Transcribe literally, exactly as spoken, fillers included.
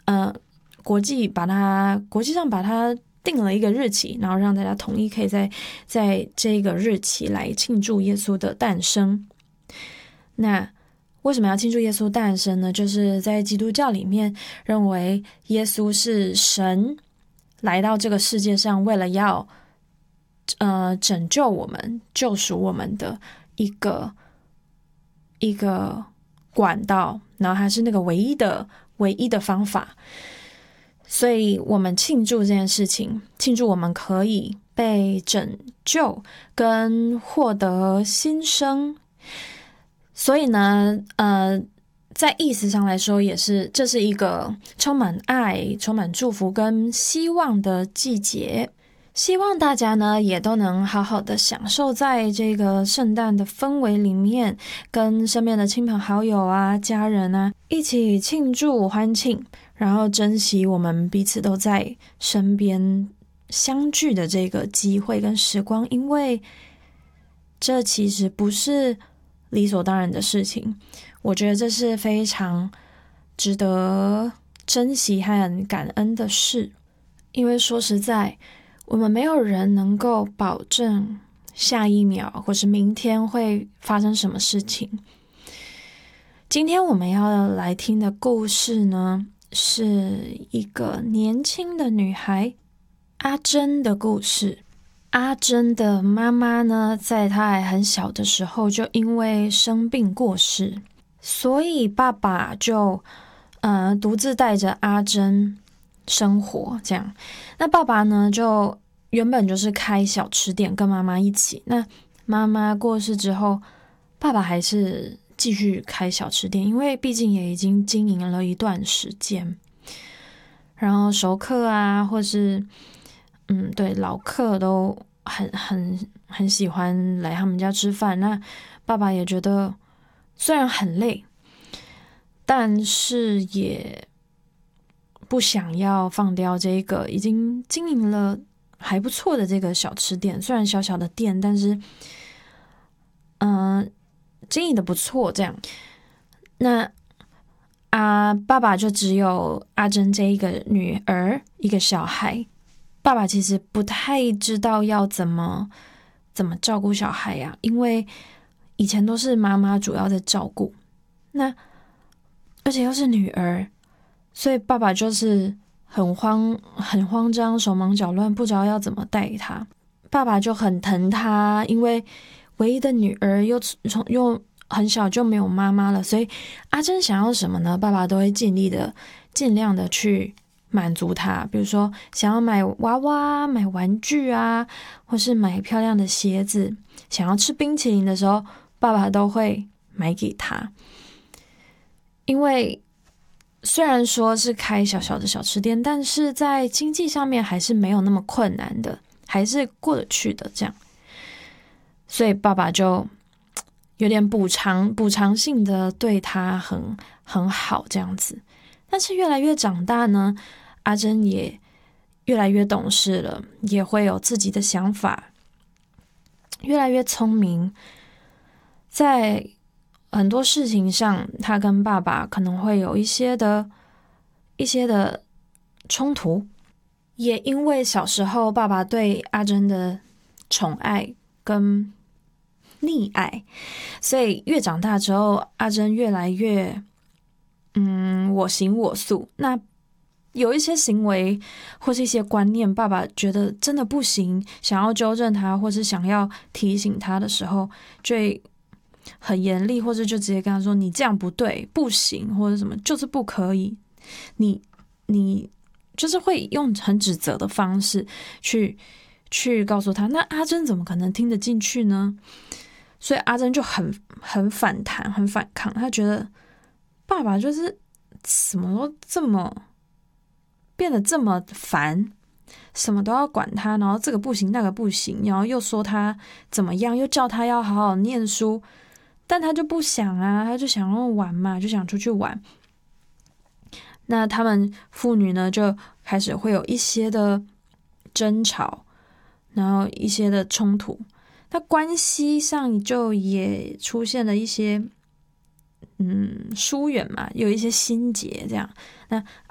呃国际把它国际上把它定了一个日期，然后让大家统一可以在在这个日期来庆祝耶稣的诞生。那为什么要庆祝耶稣诞生呢？就是在基督教里面认为耶稣是神来到这个世界上，为了要呃拯救我们、救赎我们的一个一个管道，然后它是那个唯一的唯一的方法。所以我们庆祝这件事情，庆祝我们可以被拯救跟获得新生。所以呢，呃，在意思上来说，也是这是一个充满爱、充满祝福跟希望的季节。希望大家呢也都能好好的享受在这个圣诞的氛围里面，跟身边的亲朋好友啊、家人啊一起庆祝欢庆，然后珍惜我们彼此都在身边相聚的这个机会跟时光，因为这其实不是理所当然的事情，我觉得这是非常值得珍惜和感恩的事。因为说实在，我们没有人能够保证下一秒或是明天会发生什么事情。今天我们要来听的故事呢，是一个年轻的女孩阿珍的故事。阿珍的妈妈呢，在她还很小的时候就因为生病过世，所以爸爸就呃独自带着阿珍生活这样。那爸爸呢，就原本就是开小吃店跟妈妈一起，那妈妈过世之后，爸爸还是继续开小吃店，因为毕竟也已经经营了一段时间，然后熟客啊，或是嗯，对，老客都很很很喜欢来他们家吃饭。那爸爸也觉得虽然很累，但是也不想要放掉这个已经经营了还不错的这个小吃店。虽然小小的店，但是嗯、呃，经营的不错这样。那啊，爸爸就只有阿珍这一个女儿，一个小孩。爸爸其实不太知道要怎么怎么照顾小孩呀、啊，因为以前都是妈妈主要在照顾，那而且又是女儿，所以爸爸就是很慌很慌张，手忙脚乱，不知道要怎么带她。爸爸就很疼她，因为唯一的女儿又从又很小就没有妈妈了，所以阿珍想要什么呢？爸爸都会尽力的、尽量的去满足她。比如说想要买娃娃、买玩具啊，或是买漂亮的鞋子，想要吃冰淇淋的时候，爸爸都会买给她。因为虽然说是开小小的小吃店，但是在经济上面还是没有那么困难的，还是过得去的这样。所以爸爸就有点补偿补偿性的对他很很好这样子。但是越来越长大呢，阿珍也越来越懂事了，也会有自己的想法，越来越聪明。在很多事情上，他跟爸爸可能会有一些的一些的冲突，也因为小时候爸爸对阿珍的宠爱跟溺爱，所以越长大之后，阿珍越来越嗯我行我素。那有一些行为或是一些观念，爸爸觉得真的不行，想要纠正他，或是想要提醒他的时候，就会很严厉，或者就直接跟他说：“你这样不对，不行，或者什么，就是不可以。”你你就是会用很指责的方式去去告诉他。那阿珍怎么可能听得进去呢？所以阿珍就很很反弹，很反抗。他觉得爸爸就是什么都这么变得这么烦，什么都要管他，然后这个不行那个不行，然后又说他怎么样，又叫他要好好念书，但他就不想啊，他就想要玩嘛，就想出去玩。那他们父女呢，就开始会有一些的争吵，然后一些的冲突。那关系上就也出现了一些嗯疏远嘛，有一些心结这样。那